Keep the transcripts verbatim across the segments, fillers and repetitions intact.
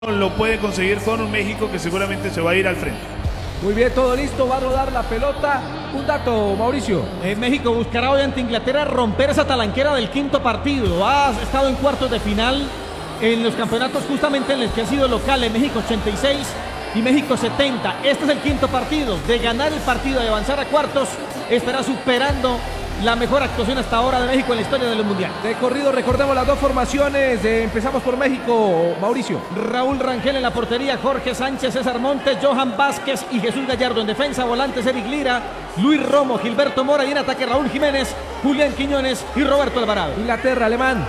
lo puede conseguir con un México que seguramente se va a ir al frente. Muy bien, todo listo, va a rodar la pelota. Un dato, Mauricio. Eh, México buscará hoy ante Inglaterra romper esa talanquera del quinto partido. Ha estado en cuartos de final en los campeonatos justamente en los que ha sido local, en México ochenta y seis y México setenta. Este es el quinto partido. De ganar el partido, de avanzar a cuartos, estará superando la mejor actuación hasta ahora de México en la historia del Mundial. De corrido, recordemos las dos formaciones. Eh, empezamos por México, Mauricio. Raúl Rangel en la portería, Jorge Sánchez, César Montes, Johan Vázquez y Jesús Gallardo. En defensa, volantes Eric Lira, Luis Romo, Gilberto Mora, y en ataque Raúl Jiménez, Julián Quiñones y Roberto Alvarado. Inglaterra, alemán.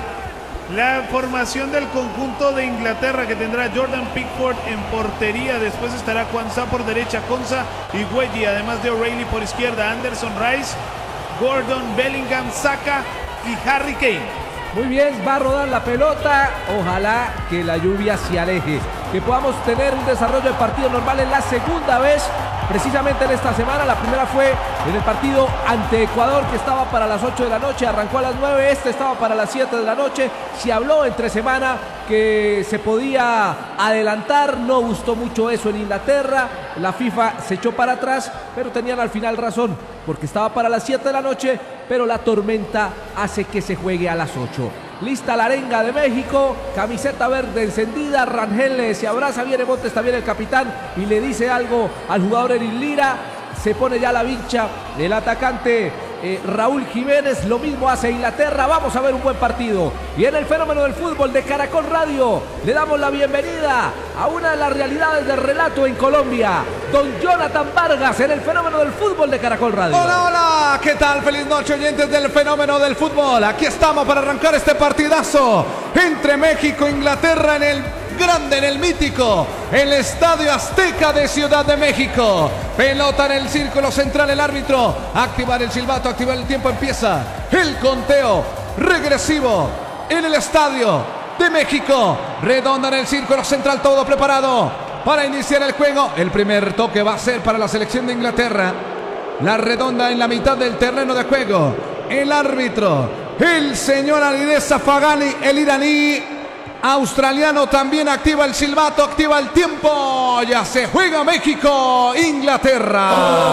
La formación del conjunto de Inglaterra, que tendrá Jordan Pickford en portería. Después estará Kwanzaa por derecha, Konsa y Guehi, además de O'Reilly por izquierda, Anderson, Rice, Gordon, Bellingham, Saka y Harry Kane. Muy bien, va a rodar la pelota. Ojalá que la lluvia se aleje, que podamos tener un desarrollo de partido normal en la segunda vez, precisamente en esta semana. La primera fue en el partido ante Ecuador, que estaba para las ocho de la noche, arrancó a las nueve, este estaba para las siete de la noche. Se habló entre semana que se podía adelantar, no gustó mucho eso en Inglaterra. La FIFA se echó para atrás, pero tenían al final razón, porque estaba para las siete de la noche, pero la tormenta hace que se juegue a las ocho. Lista la arenga de México, camiseta verde encendida, Rangel se abraza, viene Montes también el capitán y le dice algo al jugador Eric Lira. Se pone ya la vincha del atacante eh, Raúl Jiménez. Lo mismo hace Inglaterra. Vamos a ver un buen partido. Y en el fenómeno del fútbol de Caracol Radio le damos la bienvenida a una de las realidades del relato en Colombia, don Jonathan Vargas, en el fenómeno del fútbol de Caracol Radio. Hola, hola, ¿qué tal? Feliz noche, oyentes del fenómeno del fútbol. Aquí estamos para arrancar este partidazo entre México e Inglaterra en el grande, en el mítico, el Estadio Azteca de Ciudad de México. Pelota en el círculo central, el árbitro activar el silbato, activar el tiempo, empieza el conteo regresivo en el Estadio de México. Redonda en el círculo central, todo preparado para iniciar el juego. El primer toque va a ser para la selección de Inglaterra. La redonda en la mitad del terreno de juego. El árbitro, el señor Alireza Fagani, el iraní australiano, también activa el silbato, activa el tiempo. Ya se juega México, Inglaterra.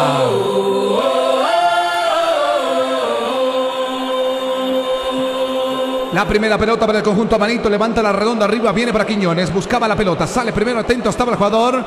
La primera pelota para el conjunto amanito, levanta la redonda arriba, viene para Quiñones, buscaba la pelota, sale primero, atento estaba el jugador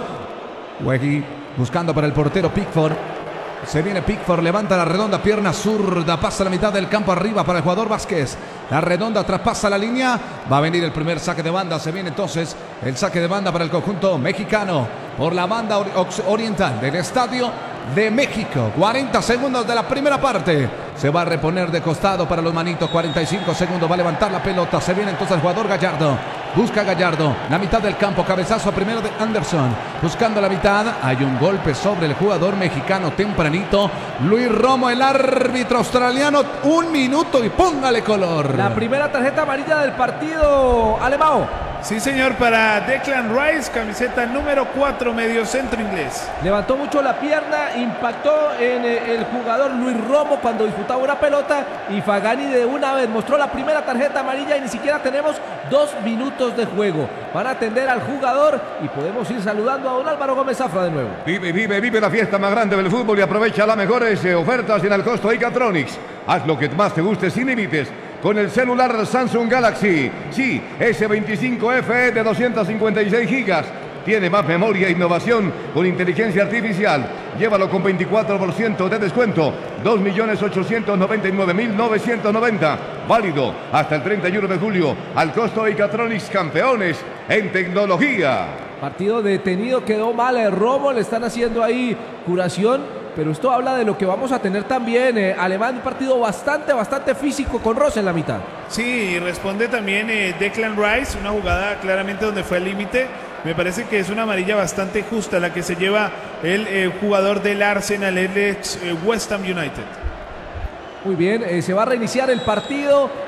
Guehi, buscando para el portero Pickford. Se viene Pickford, levanta la redonda, pierna zurda, pasa la mitad del campo arriba para el jugador Vázquez. La redonda traspasa la línea, va a venir el primer saque de banda. Se viene entonces el saque de banda para el conjunto mexicano por la banda oriental del Estadio de México. cuarenta segundos de la primera parte. Se va a reponer de costado para los manitos. cuarenta y cinco segundos, va a levantar la pelota. Se viene entonces el jugador Gallardo. Busca Gallardo, la mitad del campo, cabezazo primero de Anderson, buscando la mitad, hay un golpe sobre el jugador mexicano tempranito, Luis Romo, el árbitro australiano, un minuto y póngale color. La primera tarjeta amarilla del partido, Alemão. Sí, señor, para Declan Rice, camiseta número cuatro, medio centro inglés. Levantó mucho la pierna, impactó en el jugador Luis Romo cuando disputaba una pelota y Fagani de una vez mostró la primera tarjeta amarilla y ni siquiera tenemos dos minutos de juego. Van a atender al jugador y podemos ir saludando a don Álvaro Gómez Zafra de nuevo. Vive, vive, vive la fiesta más grande del fútbol y aprovecha las mejores eh, ofertas en el costo Icatronics. Haz lo que más te guste sin límites con el celular Samsung Galaxy. Sí, S veinticinco F E de doscientos cincuenta y seis gigas. Tiene más memoria e innovación con inteligencia artificial. Llévalo con veinticuatro por ciento de descuento. dos millones ochocientos noventa y nueve mil novecientos noventa. Válido hasta el treinta y uno de julio. Al costo de Icatronics, campeones en tecnología. Partido detenido, quedó mal el Romo. Le están haciendo ahí curación. Pero esto habla de lo que vamos a tener también, eh, Alemán, un partido bastante, bastante físico con Ross en la mitad. Sí, y responde también eh, Declan Rice, una jugada claramente donde fue el límite. Me parece que es una amarilla bastante justa la que se lleva el eh, jugador del Arsenal, el ex eh, West Ham United. Muy bien, eh, se va a reiniciar el partido.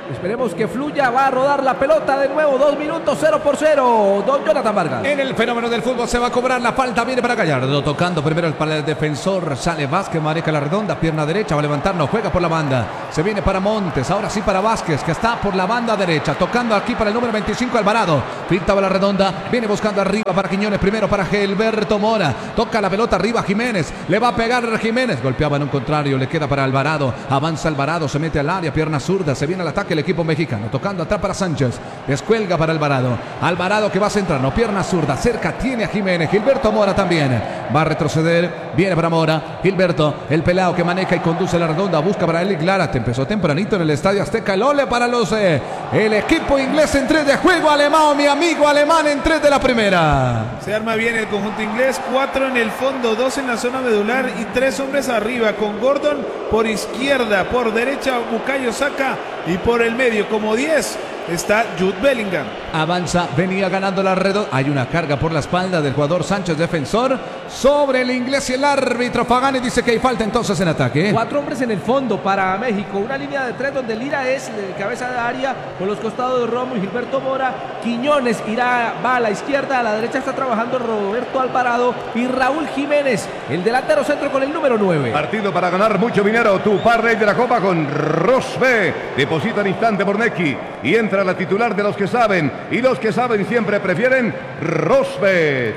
Esperemos que fluya, va a rodar la pelota de nuevo, dos minutos, cero por cero. Don Jonathan Vargas. En el fenómeno del fútbol se va a cobrar la falta, viene para Gallardo, tocando primero para el defensor, sale Vázquez, maneja la redonda, pierna derecha, va a levantar, no juega por la banda, se viene para Montes, ahora sí para Vázquez, que está por la banda derecha, tocando aquí para el número veinticinco, Alvarado, pinta la redonda, viene buscando arriba para Quiñones, primero para Gilberto Mora, toca la pelota arriba Jiménez, le va a pegar Jiménez, golpeaba en un contrario, le queda para Alvarado, avanza Alvarado, se mete al área, pierna zurda, se viene al ataque el equipo mexicano, tocando atrás para Sánchez, descuelga para Alvarado, Alvarado que va a centrar, no, pierna zurda, cerca tiene a Jiménez, Gilberto Mora también, va a retroceder, viene para Mora, Gilberto, el pelado que maneja y conduce la redonda, busca para Eli Lara, te empezó tempranito en el Estadio Azteca, el ole para los, eh, el equipo inglés en tres de juego, alemán, mi amigo alemán en tres de la primera. Se arma bien el conjunto inglés, cuatro en el fondo, dos en la zona medular y tres hombres arriba, con Gordon por izquierda, por derecha Bukayo Saka y por el medio como diez está Jude Bellingham. Avanza, venía ganando la redonda. Hay una carga por la espalda del jugador Sánchez, defensor, sobre el inglés y el árbitro Pagani dice que hay falta entonces en ataque. Cuatro hombres en el fondo para México. Una línea de tres donde Lira es de cabeza de área con los costados de Romo y Gilberto Mora. Quiñones irá, va a la izquierda, a la derecha está trabajando Roberto Alvarado y Raúl Jiménez, el delantero centro con el número nueve. Partido para ganar mucho dinero. Tu parlay de la Copa con Rosbe. Deposita al instante por Neki y entra la titular de los que saben, y los que saben siempre prefieren Rosbet.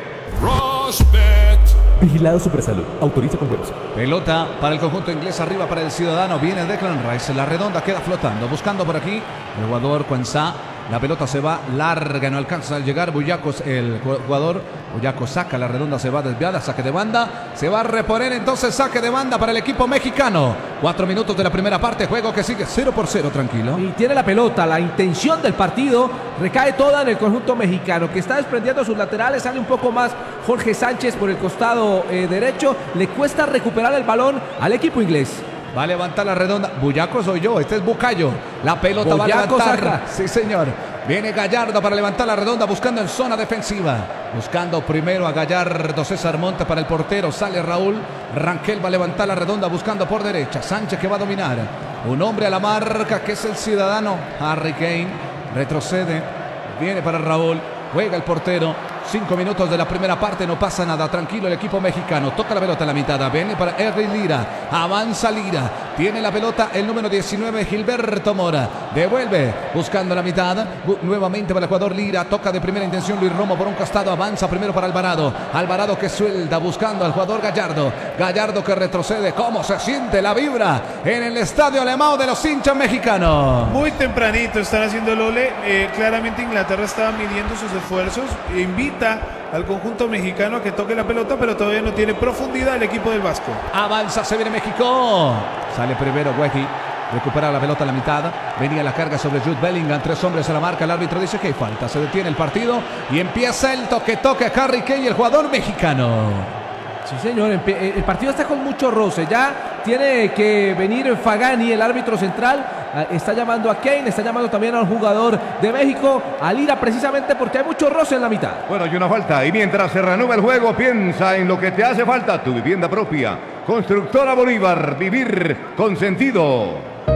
Rosbet. Vigilado Supersalud. Autoriza con juegos. Pelota para el conjunto inglés, arriba para el Ciudadano. Viene Declan Rice. La redonda queda flotando. Buscando por aquí el jugador Cuensá. La pelota se va larga, no alcanza a llegar Buyacos, el jugador Buyacos saca, la redonda se va desviada, saque de banda, se va a reponer entonces saque de banda para el equipo mexicano. Cuatro minutos de la primera parte, juego que sigue cero por cero, tranquilo. Y tiene la pelota, la intención del partido recae toda en el conjunto mexicano, que está desprendiendo sus laterales, sale un poco más Jorge Sánchez por el costado eh, derecho, le cuesta recuperar el balón al equipo inglés. Va a levantar la redonda. Buyaco soy yo, este es Bucayo. La pelota Buyaco va a levantar. saca. Sí, señor. Viene Gallardo para levantar la redonda, buscando en zona defensiva. Buscando primero a Gallardo, César Montes para el portero. Sale Raúl. Ranquel va a levantar la redonda, buscando por derecha. Sánchez que va a dominar. Un hombre a la marca que es el Ciudadano. Harry Kane retrocede. Viene para Raúl. Juega el portero. Cinco minutos de la primera parte, no pasa nada, tranquilo el equipo mexicano, toca la pelota en la mitad, viene para Erwin Lira, avanza Lira, tiene la pelota el número diecinueve Gilberto Mora, devuelve, buscando la mitad, nuevamente para el jugador Lira, toca de primera intención Luis Romo por un costado, avanza primero para Alvarado, Alvarado que suelta, buscando al jugador Gallardo, Gallardo que retrocede, cómo se siente la vibra en el estadio alemán de los hinchas mexicanos. Muy tempranito están haciendo el ole, eh, claramente Inglaterra estaba midiendo sus esfuerzos, invita al conjunto mexicano a que toque la pelota, pero todavía no tiene profundidad el equipo del Vasco. Avanza, se viene México. Sale primero Weji. Recupera la pelota a la mitad. Venía la carga sobre Jude Bellingham. Tres hombres a la marca. El árbitro dice que hay falta. Se detiene el partido y empieza el toque-toque. Harry Kane y el jugador mexicano. Sí, señor, el partido está con mucho roce, ya tiene que venir Fagani, el árbitro central, está llamando a Kane, está llamando también al jugador de México, a Lira, precisamente porque hay mucho roce en la mitad. Bueno, hay una falta, y mientras se reanuda el juego, piensa en lo que te hace falta, tu vivienda propia. Constructora Bolívar, vivir con sentido.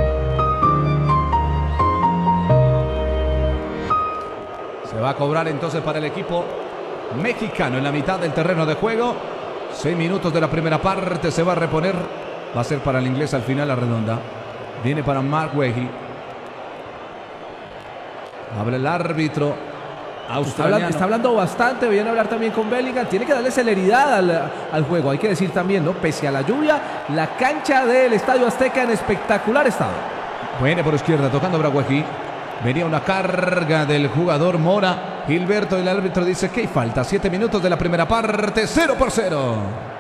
Se va a cobrar entonces para el equipo mexicano en la mitad del terreno de juego. Seis minutos de la primera parte, se va a reponer. Va a ser para el inglés al final la redonda. Viene para Mark Wehi. Habla el árbitro australiano. Está hablando, está hablando bastante, viene a hablar también con Bellingham. Tiene que darle celeridad al, al juego. Hay que decir también, ¿no? Pese a la lluvia, la cancha del Estadio Azteca en espectacular estado. Viene por izquierda, tocando para Wehi. Venía una carga del jugador Mora. Gilberto, el árbitro dice que hay falta. Siete minutos de la primera parte, cero por cero.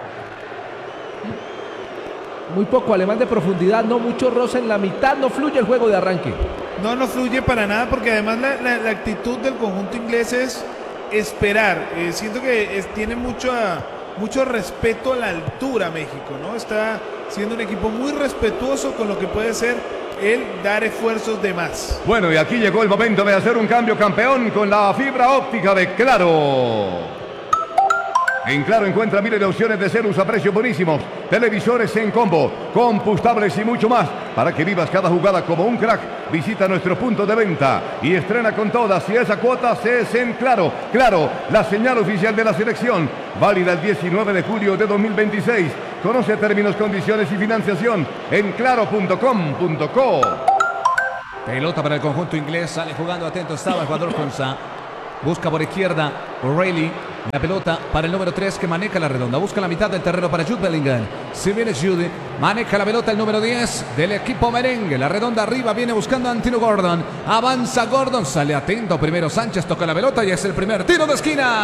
Muy poco alemán de profundidad, no mucho roce en la mitad, no fluye el juego de arranque. No, no fluye para nada porque además la, la, la actitud del conjunto inglés es esperar. Eh, siento que es, tiene mucho, mucho respeto a la altura México, ¿no? Está siendo un equipo muy respetuoso con lo que puede ser el dar esfuerzos de más. Bueno, y aquí llegó el momento de hacer un cambio, campeón, con la fibra óptica de Claro. En Claro encuentra miles de opciones de celos a precios buenísimos, televisores en combo, compostables y mucho más, para que vivas cada jugada como un crack. Visita nuestro punto de venta y estrena con todas y esa cuota se es en Claro. Claro, la señal oficial de la selección, válida el diecinueve de julio de dos mil veintiséis. Conoce términos, condiciones y financiación en claro punto com punto co. Pelota para el conjunto inglés, sale jugando, atento estaba el jugador Konsa. Busca por izquierda O'Reilly. La pelota para el número tres que maneja la redonda. Busca la mitad del terreno para Jude Bellingham. Si viene Jude, maneja la pelota el número diez del equipo merengue. La redonda arriba viene buscando a Antonio Gordon. Avanza Gordon, sale atento primero Sánchez, toca la pelota y es el primer tiro de esquina.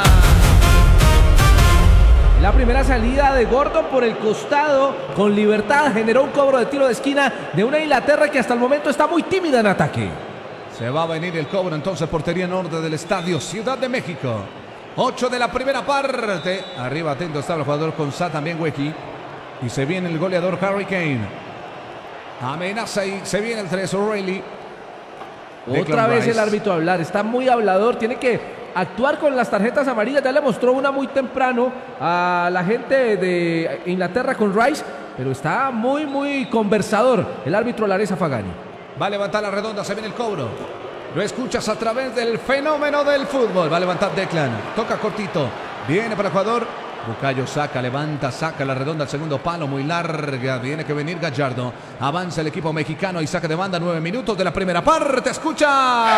La primera salida de Gordon por el costado con libertad generó un cobro de tiro de esquina de una Inglaterra que hasta el momento está muy tímida en ataque. Se va a venir el cobro entonces, portería norte del estadio Ciudad de México. ocho de la primera parte. Arriba atento estaba el jugador Konsa, también Weki. Y se viene el goleador Harry Kane. Amenaza y se viene el tres O'Reilly. Otra Declan vez Rice. el árbitro a hablar, está muy hablador, tiene que actuar con las tarjetas amarillas. Ya le mostró una muy temprano a la gente de Inglaterra con Rice, pero está muy muy conversador el árbitro Laresa Fagani. Va a levantar la redonda, se viene el cobro. Lo escuchas a través del fenómeno del fútbol. Va a levantar Declan, toca cortito. Viene para el jugador. Bukayo saca, levanta, saca la redonda al segundo palo, muy larga. Tiene que venir Gallardo. Avanza el equipo mexicano y saca de banda. Nueve minutos de la primera parte. Escuchas.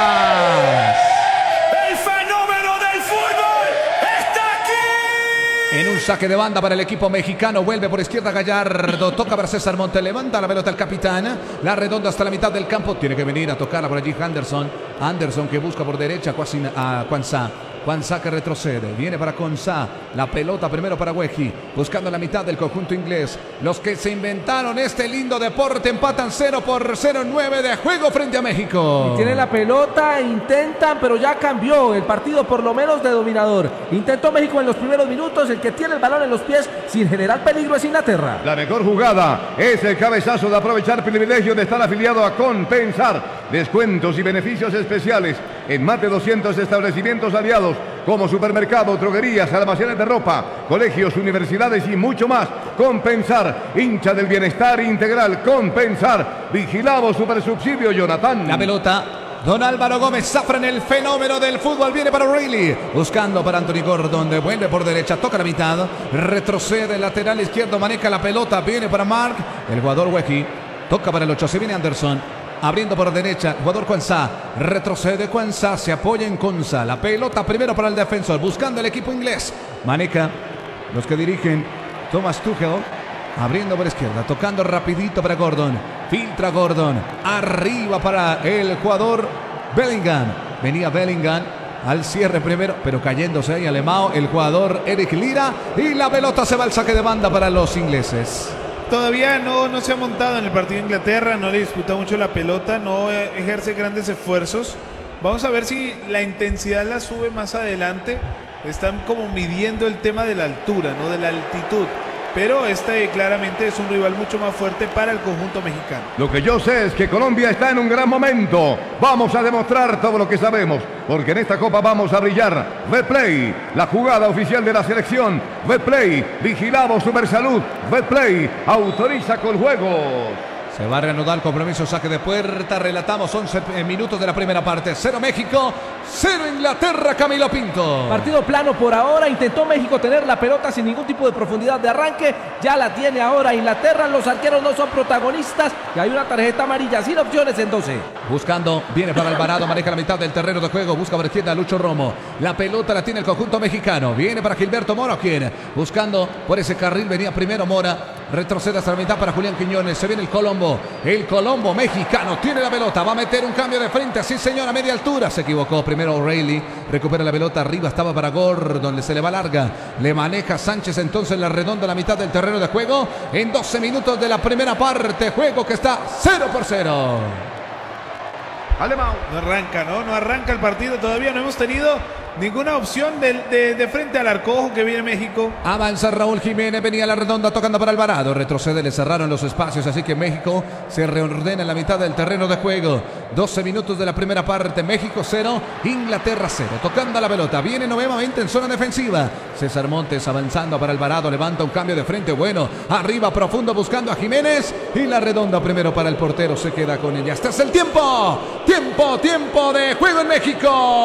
El fenómeno del fútbol está aquí. En un saque de banda para el equipo mexicano. Vuelve por izquierda Gallardo. Toca para César Monte. Levanta la pelota el capitán. La redonda hasta la mitad del campo. Tiene que venir a tocarla por allí Anderson. Anderson que busca por derecha a Konsa. Konsa que retrocede. Viene para Konsa. La pelota primero para Weji. Buscando la mitad del conjunto inglés. Los que se inventaron este lindo deporte empatan cero por cero en nueve de juego frente a México. Y tienen la pelota, intentan, pero ya cambió el partido por lo menos de dominador. Intentó México en los primeros minutos. El que tiene el balón en los pies sin generar peligro es Inglaterra. La mejor jugada es el cabezazo de aprovechar privilegio de estar afiliado a Compensar. Descuentos y beneficios especiales en más de doscientos establecimientos aliados como supermercado, droguerías, almacenes de ropa, colegios, universidades y mucho más. Compensar, hincha del bienestar integral. Compensar, vigilado supersubsidio Jonathan. La pelota. Don Álvaro Gómez Zafra en el fenómeno del fútbol. Viene para O'Reilly. Buscando para Anthony Gordon. Devuelve por derecha. Toca la mitad. Retrocede. Lateral izquierdo. Maneja la pelota. Viene para Mark. El jugador Weji. Toca para el ocho. Se viene Anderson. Abriendo por derecha. Jugador Konsa. Retrocede Konsa. Se apoya en Konsa. La pelota primero para el defensor. Buscando el equipo inglés. Maneja. Los que dirigen. Thomas Tuchel. Abriendo por izquierda, tocando rapidito para Gordon. Filtra Gordon. Arriba para el jugador Bellingham. Venía Bellingham al cierre primero, pero cayéndose ahí Alemão, el jugador Eric Lira. Y la pelota se va al saque de banda para los ingleses. Todavía no, no se ha montado en el partido de Inglaterra, no le disputa mucho la pelota, no ejerce grandes esfuerzos. Vamos a ver si la intensidad la sube más adelante. Están como midiendo el tema de la altura, no de la altitud. Pero este claramente es un rival mucho más fuerte para el conjunto mexicano. Lo que yo sé es que Colombia está en un gran momento. Vamos a demostrar todo lo que sabemos, porque en esta Copa vamos a brillar. Betplay, la jugada oficial de la selección. Betplay, vigilado Supersalud. Betplay, autoriza con juegos. Se va a reanudar el compromiso, saque de puerta. Relatamos once minutos de la primera parte. Cero México, cero Inglaterra, Camilo Pinto. Partido plano por ahora. Intentó México tener la pelota sin ningún tipo de profundidad de arranque. Ya la tiene ahora Inglaterra. Los arqueros no son protagonistas. Y hay una tarjeta amarilla sin opciones en doce. Buscando, viene para Alvarado, maneja la mitad del terreno de juego. Busca por izquierda a Lucho Romo. La pelota la tiene el conjunto mexicano. Viene para Gilberto Mora, quien buscando por ese carril venía primero Mora. Retrocede hasta la mitad para Julián Quiñones. Se viene el Colombo. El Colombo mexicano tiene la pelota. Va a meter un cambio de frente. Sí, señor, a media altura. Se equivocó. Primero O'Reilly. Recupera la pelota. Arriba estaba para Gordon. Se le va larga. Le maneja Sánchez entonces la redonda a la mitad del terreno de juego. En doce minutos de la primera parte. Juego que está cero por cero. Alemão. No arranca, ¿no? No arranca el partido. Todavía no hemos tenido ninguna opción de, de, de frente al arco. Ojo que viene México. Avanza Raúl Jiménez, venía a la redonda tocando para Alvarado. Retrocede, le cerraron los espacios, así que México se reordena en la mitad del terreno de juego. doce minutos de la primera parte. México cero, Inglaterra cero. Tocando la pelota, viene nuevamente en zona defensiva. César Montes avanzando para Alvarado, levanta un cambio de frente bueno. Arriba profundo buscando a Jiménez. Y la redonda primero para el portero, se queda con ella. Este es el tiempo. Tiempo, tiempo de juego en México.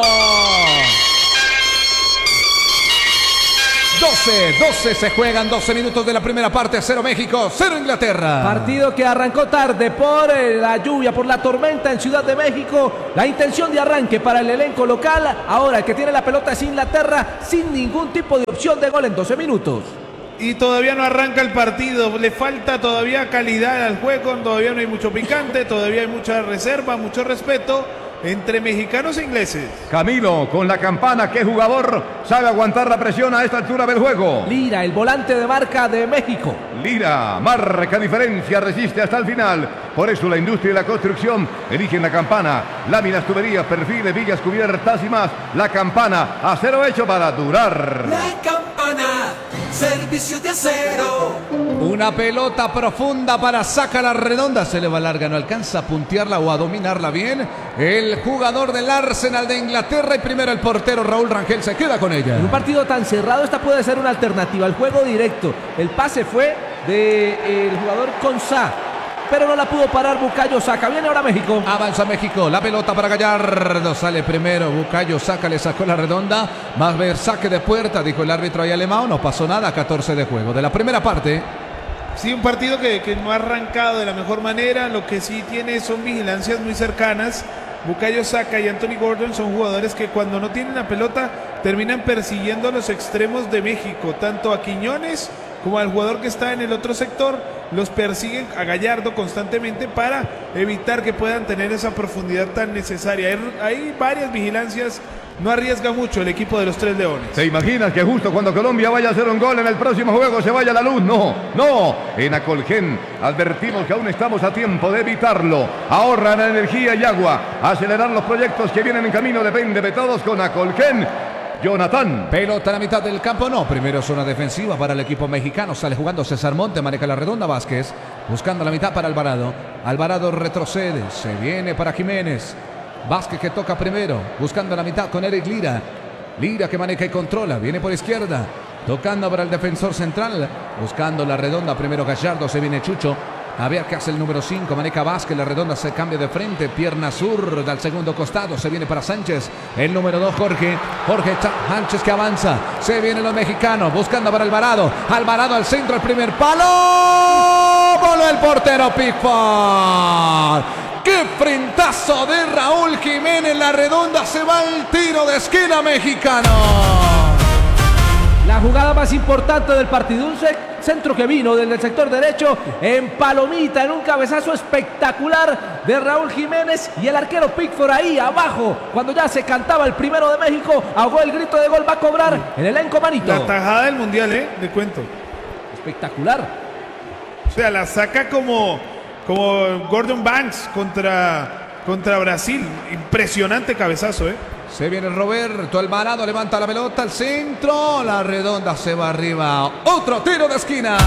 doce, doce se juegan, doce minutos de la primera parte, cero México, cero Inglaterra. Partido que arrancó tarde por eh, la lluvia, por la tormenta en Ciudad de México. La intención de arranque para el elenco local. Ahora el que tiene la pelota es Inglaterra, sin ningún tipo de opción de gol en doce minutos. Y todavía no arranca el partido, le falta todavía calidad al juego, todavía no hay mucho picante, todavía hay mucha reserva, mucho respeto entre mexicanos e ingleses. Camilo con la campana, ¿qué jugador sabe aguantar la presión a esta altura del juego? Lira, el volante de marca de México. Lira, marca diferencia, resiste hasta el final. Por eso la industria y la construcción eligen la campana. Láminas, tuberías, perfiles, vigas cubiertas y más. La campana, acero hecho para durar. La campana, servicio de acero. Una pelota profunda para saca la redonda. Se le va larga, no alcanza a puntearla o a dominarla bien. El jugador del Arsenal de Inglaterra y primero el portero Raúl Rangel se queda con ella. En un partido tan cerrado esta puede ser una alternativa al juego directo. El pase fue del jugador Konsa, pero no la pudo parar Bukayo Saka. Viene ahora México. Avanza México, la pelota para Gallardo. Sale primero Bukayo Saka, le sacó la redonda. Más ver saque de puerta, dijo el árbitro ahí alemán. No pasó nada, catorce de juego de la primera parte. Sí, un partido que, que no ha arrancado de la mejor manera. Lo que sí tiene son vigilancias muy cercanas. Bukayo Saka y Anthony Gordon son jugadores que cuando no tienen la pelota terminan persiguiendo a los extremos de México, tanto a Quiñones como al jugador que está en el otro sector. Los persiguen a Gallardo constantemente para evitar que puedan tener esa profundidad tan necesaria. Hay, hay varias vigilancias, no arriesga mucho el equipo de los Tres Leones. ¿Se imaginan que justo cuando Colombia vaya a hacer un gol en el próximo juego se vaya la luz? No, no. En Acolgen advertimos que aún estamos a tiempo de evitarlo. Ahorran energía y agua. Acelerar los proyectos que vienen en camino depende de todos con Acolgen. Jonathan. Pelota a la mitad del campo, no. Primero zona defensiva para el equipo mexicano. Sale jugando César Monte, maneja la redonda Vázquez. Buscando la mitad para Alvarado. Alvarado retrocede, se viene para Jiménez. Vázquez que toca primero, buscando la mitad con Eric Lira. Lira que maneja y controla, viene por izquierda. Tocando para el defensor central. Buscando la redonda, primero Gallardo, se viene Chucho. A ver qué hace el número cinco, maneja Vázquez, la redonda se cambia de frente, pierna sur del segundo costado, se viene para Sánchez, el número dos Jorge, Jorge Sánchez que avanza, se vienen los mexicanos, buscando para Alvarado, Alvarado al centro, el primer palo, voló el portero Pickford. ¡Qué frentazo de Raúl Jiménez! La redonda se va al tiro de esquina mexicano. La jugada más importante del partido, un centro que vino desde el sector derecho en palomita, en un cabezazo espectacular de Raúl Jiménez y el arquero Pickford ahí abajo, cuando ya se cantaba el primero de México, ahogó el grito de gol, va a cobrar el elenco Manito. La tajada del Mundial, ¿eh? De cuento. Espectacular. O sea, la saca como, como Gordon Banks contra, contra Brasil. Impresionante cabezazo, ¿eh? Se viene Roberto Alvarado, levanta la pelota al centro, la redonda se va arriba, otro tiro de esquina.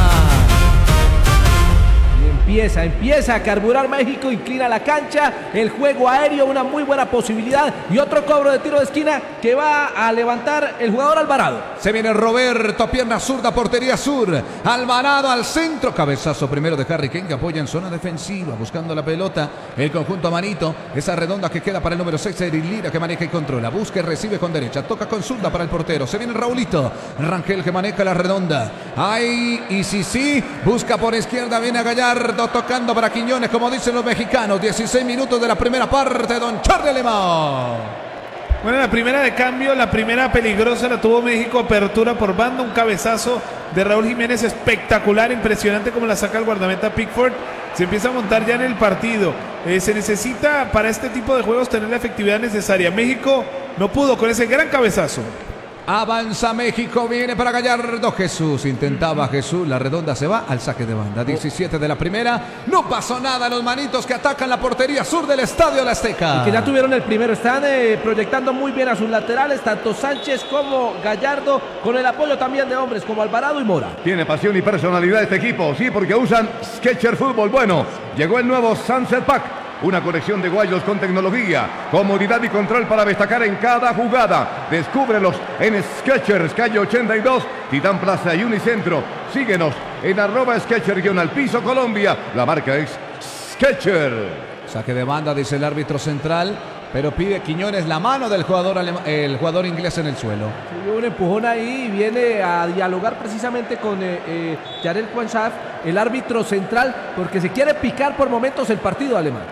Y empieza, empieza a carburar México, inclina la cancha, el juego aéreo, una muy buena posibilidad y otro cobro de tiro de esquina que va a levantar el jugador Alvarado. Se viene Roberto, pierna zurda, portería sur, Alvarado al centro, cabezazo primero de Harry Kane que apoya en zona defensiva, buscando la pelota, el conjunto Manito, esa redonda que queda para el número seis, Eric Lira que maneja y controla, busca y recibe con derecha, toca con zurda para el portero, se viene Raulito, Rangel que maneja la redonda, ay, y sí, sí, busca por izquierda, viene a Gallardo, tocando para Quiñones, como dicen los mexicanos, dieciséis minutos de la primera parte, don Charlie Alemán. Bueno, la primera de cambio, la primera peligrosa la tuvo México, apertura por banda, un cabezazo de Raúl Jiménez espectacular, impresionante como la saca el guardameta Pickford. Se empieza a montar ya en el partido. Eh, se necesita para este tipo de juegos tener la efectividad necesaria. México no pudo con ese gran cabezazo. Avanza México, viene para Gallardo. Jesús, intentaba Jesús, la redonda se va al saque de banda. diecisiete de la primera, no pasó nada. Los manitos que atacan la portería sur del Estadio La Azteca. Y que ya tuvieron el primero, están eh, proyectando muy bien a sus laterales, tanto Sánchez como Gallardo, con el apoyo también de hombres como Alvarado y Mora. Tiene pasión y personalidad este equipo, sí, porque usan Sketcher Fútbol. Bueno, llegó el nuevo Sunset Pack. Una colección de guayos con tecnología, comodidad y control para destacar en cada jugada. Descúbrelos en Skechers, calle ochenta y dos, Titán Plaza y Unicentro. Síguenos en arroba Sketcher-al piso Colombia. La marca es Sketcher. Saque de banda, dice el árbitro central, pero pide Quiñones la mano del jugador, alema, el jugador inglés en el suelo. Hubo un empujón ahí y viene a dialogar precisamente con eh, eh, Yarel Quansaf, el árbitro central, porque se quiere picar por momentos el partido alemán.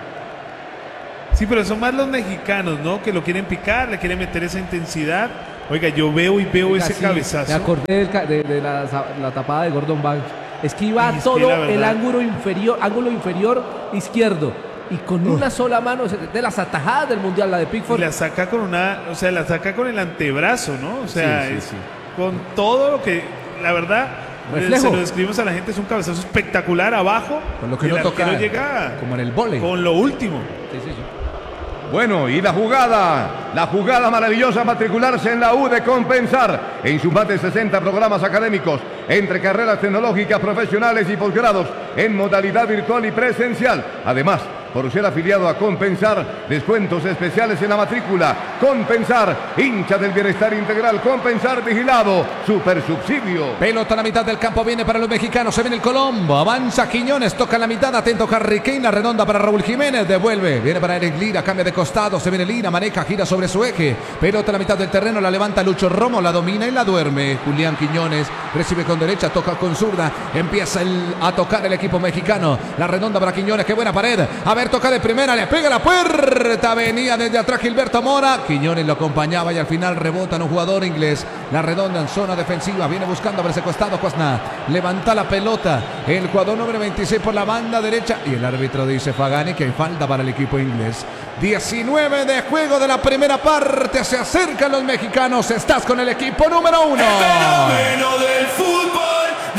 Sí, pero son más los mexicanos, ¿no? Que lo quieren picar, le quieren meter esa intensidad. Oiga, yo veo y veo Oiga, ese sí, cabezazo. Me acordé de, de, de la, la tapada de Gordon Banks. Es que iba es todo que el ángulo inferior, ángulo inferior izquierdo. Y con Uf. una sola mano, de las atajadas del Mundial, la de Pickford. Y la saca con una, o sea, la saca con el antebrazo, ¿no? O sea, sí, sí, es, sí. con todo lo que, la verdad, Reflejo. se lo describimos a la gente, es un cabezazo espectacular abajo. Con lo que no toca, llega como en el vóley. Con lo último. Sí, sí, sí. Bueno, y la jugada, la jugada maravillosa, matricularse en la U de Compensar, en sus más de sesenta programas académicos, entre carreras tecnológicas, profesionales y posgrados, en modalidad virtual y presencial. Además, por ser afiliado a Compensar, descuentos especiales en la matrícula. Compensar, hincha del bienestar integral. Compensar, vigilado, super subsidio. Pelota a la mitad del campo, viene para los mexicanos, se viene el Colombo, avanza Quiñones, toca en la mitad, atento Harry Kane, la redonda para Raúl Jiménez, devuelve, viene para Eric Lira, cambia de costado, se viene Lira, maneja, gira sobre su eje, pelota a la mitad del terreno, la levanta Lucho Romo, la domina y la duerme. Julián Quiñones recibe con derecha, toca con zurda, empieza el, a tocar el equipo mexicano, la redonda para Quiñones, qué buena pared, a ver, toca de primera, le pega la puerta, venía desde atrás Gilberto Mora, Quiñones lo acompañaba y al final rebota en un jugador inglés, la redonda en zona defensiva, viene buscando por ese costado Cuasna, levanta la pelota, el jugador número veintiséis por la banda derecha y el árbitro dice Fagani que hay falta para el equipo inglés. diecinueve de juego de la primera parte, se acercan los mexicanos, estás con el equipo número uno. El fenómeno del fútbol de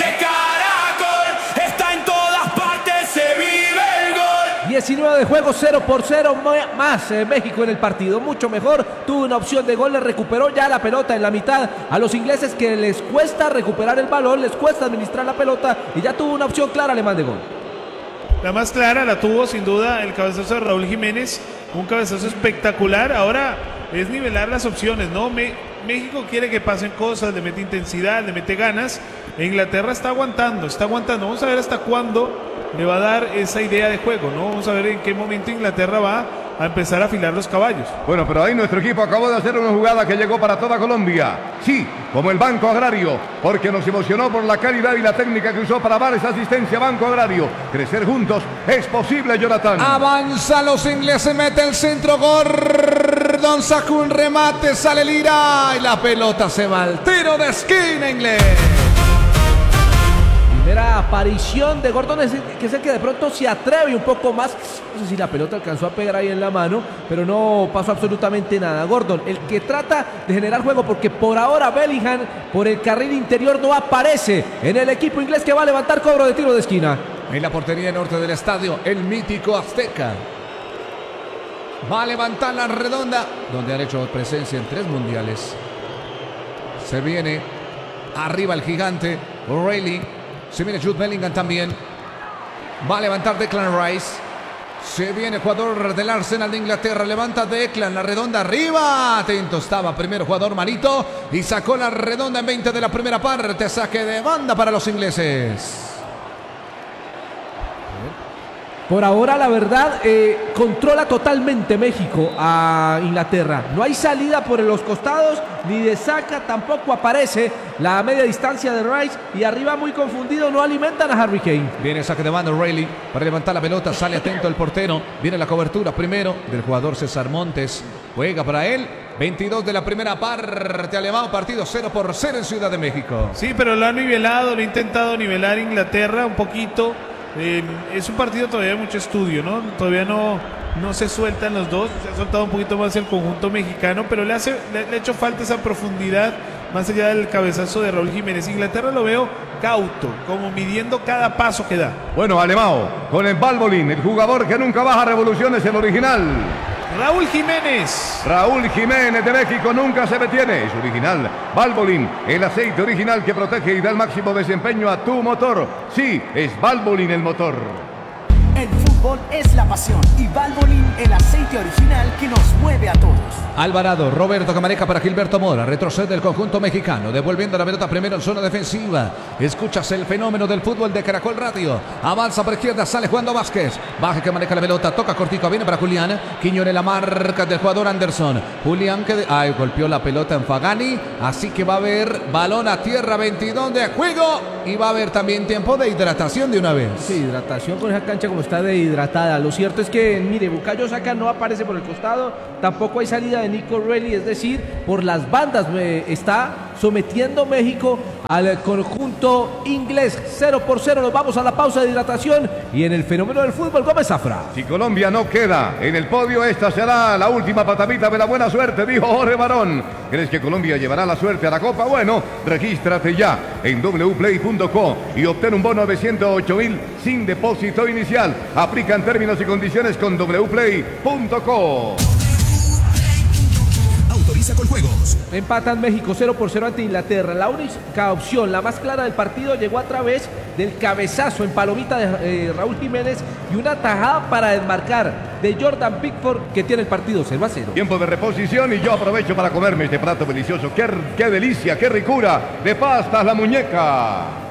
Caracol está en todas partes, se vive el gol. diecinueve de juego, cero por cero, más eh, México en el partido, mucho mejor, tuvo una opción de gol, le recuperó ya la pelota en la mitad a los ingleses que les cuesta recuperar el balón, les cuesta administrar la pelota y ya tuvo una opción clara alemán de gol. La más clara la tuvo sin duda el cabezazo de Raúl Jiménez, un cabezazo espectacular. Ahora es nivelar las opciones, ¿no? Me, México quiere que pasen cosas, le mete intensidad, le mete ganas. E Inglaterra está aguantando, está aguantando. Vamos a ver hasta cuándo le va a dar esa idea de juego, ¿no? Vamos a ver en qué momento Inglaterra va a empezar a afilar los caballos. Bueno, pero ahí nuestro equipo acabó de hacer una jugada que llegó para toda Colombia. Sí, como el Banco Agrario, porque nos emocionó por la calidad y la técnica que usó para dar esa asistencia. Banco Agrario, crecer juntos es posible, Jonathan. Avanza los ingleses, mete el centro, Gordon saca un remate, sale Lira y la pelota se va al tiro de esquina inglés. Primera aparición de Gordon, que es el que de pronto se atreve un poco más. No sé si la pelota alcanzó a pegar ahí en la mano, pero no pasó absolutamente nada. Gordon, el que trata de generar juego, porque por ahora Bellingham por el carril interior no aparece en el equipo inglés que va a levantar cobro de tiro de esquina. En la portería norte del estadio, el mítico Azteca. Va a levantar la redonda, donde han hecho presencia en tres mundiales. Se viene arriba el gigante O'Reilly. Se viene Jude Bellingham también. Va a levantar Declan Rice. Se viene jugador del Arsenal de Inglaterra. Levanta Declan, la redonda arriba. Atento estaba primero jugador Manito. Y sacó la redonda en veinte de la primera parte. Saque de banda para los ingleses. Por ahora, la verdad, eh, controla totalmente México a Inglaterra. No hay salida por los costados, ni de saca, tampoco aparece la media distancia de Rice. Y arriba, muy confundido, no alimentan a Harry Kane. Viene saque de banda O'Reilly para levantar la pelota. Sale atento el portero. Viene la cobertura primero del jugador César Montes. Juega para él. veintidós de la primera parte, alemán, partido cero por cero en Ciudad de México. Sí, pero lo ha nivelado, lo ha intentado nivelar Inglaterra un poquito. Eh, es un partido todavía de mucho estudio, ¿no? Todavía no, no se sueltan los dos, se ha soltado un poquito más el conjunto mexicano, pero le, hace, le, le ha hecho falta esa profundidad más allá del cabezazo de Raúl Jiménez. Inglaterra lo veo cauto, como midiendo cada paso que da. Bueno, Alemão, con el Valvoline, el jugador que nunca baja revoluciones, el original. Raúl Jiménez. Raúl Jiménez de México nunca se detiene. Es original. Valvoline, el aceite original que protege y da el máximo desempeño a tu motor. Sí, es Valvoline el motor. El fútbol es la pasión y Valvoline el aceite original que nos mueve a todos. Alvarado, Roberto Camareca para Gilberto Mora, retrocede el conjunto mexicano, devolviendo la pelota primero en zona defensiva. Escuchas el fenómeno del fútbol de Caracol Radio. Avanza por izquierda, sale Juan Vázquez. Baja Camareca la pelota, toca cortico, viene para Julián. Quiñones la marca del jugador Anderson. Julián que de... Ay, golpeó la pelota en Fagani, así que va a haber balón a tierra, veintidós de juego y va a haber también tiempo de hidratación de una vez. Sí, hidratación con esa cancha como está deshidratada. Lo cierto es que, mire, Bukayo Saka no aparece por el costado, tampoco hay salida de Nico Reilly, es decir, por las bandas eh, está sometiendo México al conjunto inglés. Cero por cero, nos vamos a la pausa de hidratación y en el fenómeno del fútbol, Gómez Zafra. Si Colombia no queda en el podio, esta será la última patadita de la buena suerte, dijo Jorge Barón. ¿Crees que Colombia llevará la suerte a la Copa? Bueno, regístrate ya en w play punto co y obtén un bono de ciento ocho mil sin depósito inicial. Aplican términos y condiciones con w play punto co. Autoriza con juegos. Empatan México cero por cero ante Inglaterra. La única opción, la más clara del partido, llegó a través del cabezazo en palomita de eh, Raúl Jiménez y una tajada para desmarcar de Jordan Pickford, que tiene el partido cero a cero. Tiempo de reposición y yo aprovecho para comerme este plato delicioso. ¡Qué, qué delicia, qué ricura! De pastas la muñeca.